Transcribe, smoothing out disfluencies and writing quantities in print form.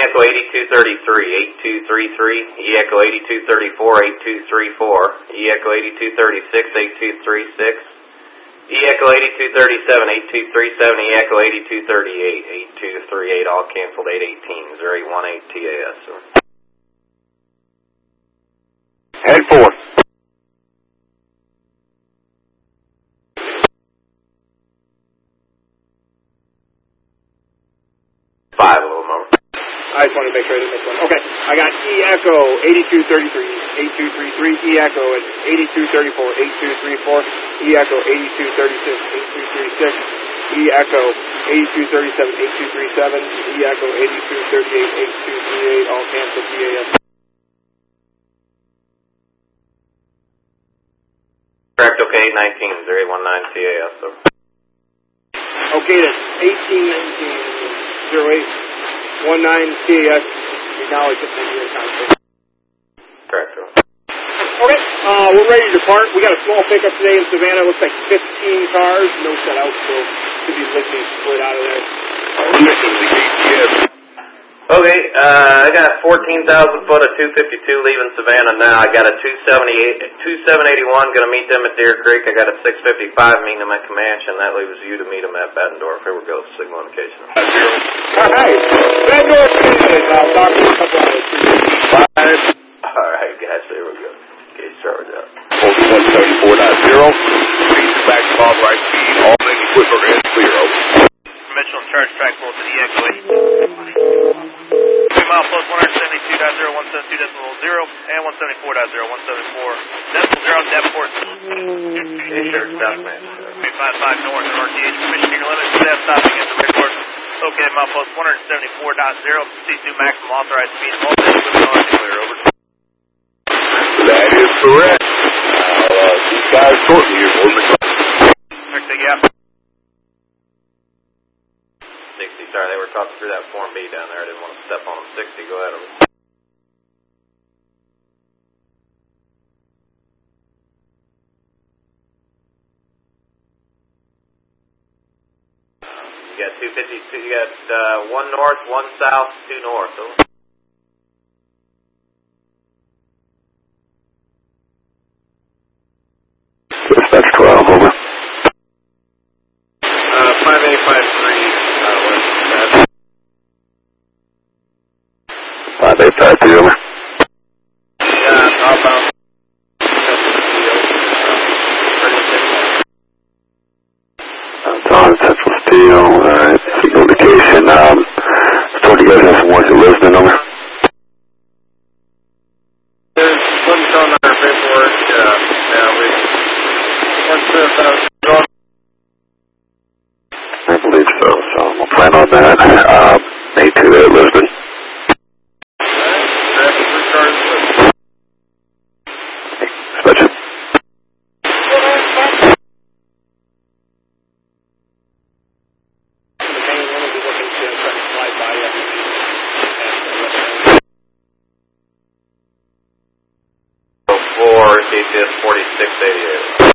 Echo 8233, 8233, E Echo 8234, 8234, E Echo 8236, 8236, E Echo 8237, 8237, E Echo 8238, 8238, all canceled 818, 018 TAS. Head 4. 5, a little more. I just wanted to make sure I didn't miss one. Okay, I got E Echo 8233, 8233, E Echo at 8234, 8234, E Echo 8236, 8236, E Echo 8237, 8237, E Echo 8238, 8238, all canceled TAS. Correct, okay, 19, 019 TAS. Okay, that's 1819, 0819 TAS. Acknowledge it from your contact. Correct. Okay, we're ready to depart. We got a small pickup today in Savannah. Looks like 15 cars, no set out, so could be listening split out of there. Okay, I got 14,000 foot of 252 leaving Savannah now. I got a 2781 going to meet them at Deer Creek. I got a 655 meeting them at Comanche, and that leaves you to meet them at Bettendorf. Here we go, signal indication. All right, Bettendorf is. I'll talk to you in a couple hours. All right, guys, here we go. Gauge charge up. 4174.0. Please back to authorized speed. All main equipment is clear. Over. Conventional charge track full to the Echo 8. 2 mile plus 172.0, 172.0, and 174.0, 174.0, Davenport. Sure, stop, man. 355 north of RTH, permission your limit, staff stopping at the record. Okay, mile plus 174.0, C2 maximum authorized speed, all main equipment on clear, over. That is correct. See you guys shortly here. Next thing, yeah. 60, sorry, they were talking through that Form B down there. I didn't want to step on them. 60, go ahead. You got 252, you got 1 north, 1 south, 2 north. Over. That's 12, over. 5853, west. 5853, over. Yeah, outbound. Don Central Steel, alright. Signal indication. Told you guys have some work at Lisbon, over. There's one on our paperwork. I believe so, so we'll plan on that. May 2 at Lisbon. Special. For DCS 4688.